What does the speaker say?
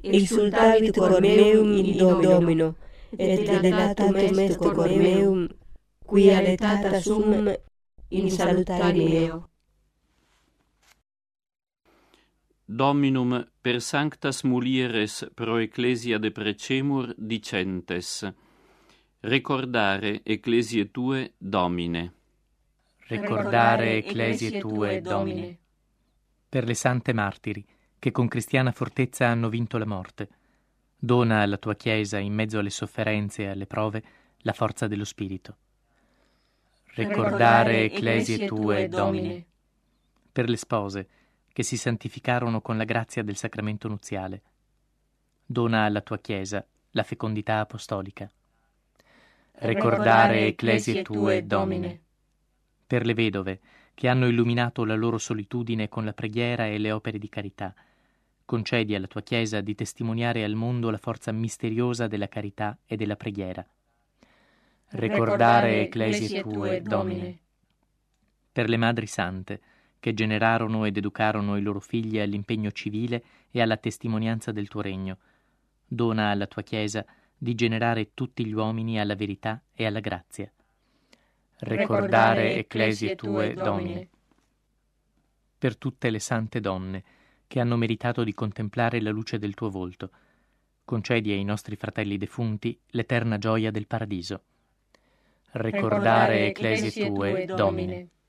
exsultavit cor meum in Domino, et deledatum est cor meum, qui alletata sum in salutare meo. Dominum per sanctas mulieres pro ecclesia deprecemur dicentes: recordare ecclesiae tue, Domine. Ricordare ecclesie tue, Domine. Per le sante martiri, che con cristiana fortezza hanno vinto la morte, dona alla tua Chiesa, in mezzo alle sofferenze e alle prove, la forza dello Spirito. Ricordare ecclesie tue, Domine. Per le spose, che si santificarono con la grazia del sacramento nuziale, dona alla tua Chiesa la fecondità apostolica. Ricordare ecclesie tue, Domine. Per le vedove, che hanno illuminato la loro solitudine con la preghiera e le opere di carità, concedi alla tua Chiesa di testimoniare al mondo la forza misteriosa della carità e della preghiera. Ricordare ecclesie tue, Domine. Per le madri sante, che generarono ed educarono i loro figli all'impegno civile e alla testimonianza del tuo regno, dona alla tua Chiesa di generare tutti gli uomini alla verità e alla grazia. Ricordare ecclesie tue, Domine. Per tutte le sante donne che hanno meritato di contemplare la luce del tuo volto, concedi ai nostri fratelli defunti l'eterna gioia del paradiso. Ricordare ecclesie tue, Domine.